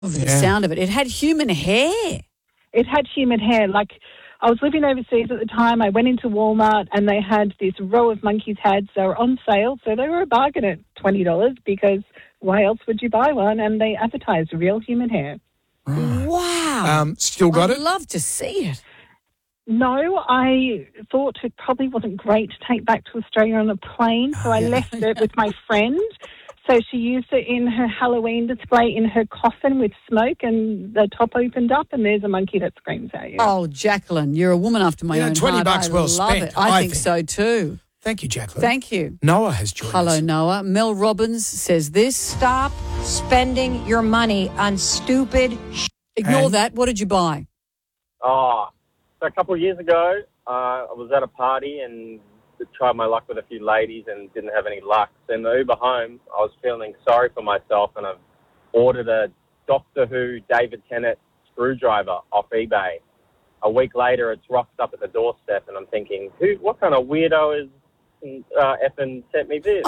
The sound of it. It had human hair. It had human hair. Like, I was living overseas at the time. I went into Walmart and they had this row of monkey's heads. They were on sale, so they were a bargain at $20 because why else would you buy one? And they advertised real human hair. Right. Wow. Still got it? I'd love to see it. No, I thought it probably wasn't great to take back to Australia on a plane, so I left it with my friend. So she used it in her Halloween display in her coffin with smoke, and the top opened up, and there's a monkey that screams at you. Oh, Jacqueline, you're a woman after my own $20 heart. well I love spent, it. I think so too. Thank you, Jacqueline. Thank you. Noah has joined us. Hello, Noah. Mel Robbins says this. Stop spending your money on stupid Ignore that. What did you buy? So a couple of years ago, I was at a party and tried my luck with a few ladies and didn't have any luck. So in the Uber home, I was feeling sorry for myself and I've ordered a Doctor Who David Tennant screwdriver off eBay. A week later, it's rocked up at the doorstep and I'm thinking, what kind of weirdo is effing sent me this?